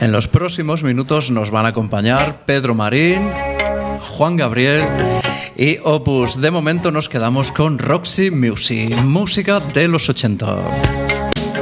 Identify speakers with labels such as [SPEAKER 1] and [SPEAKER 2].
[SPEAKER 1] En los próximos minutos nos van a acompañar Pedro Marín, Juan Gabriel y Opus. De momento nos quedamos con Roxy Music, música de los 80.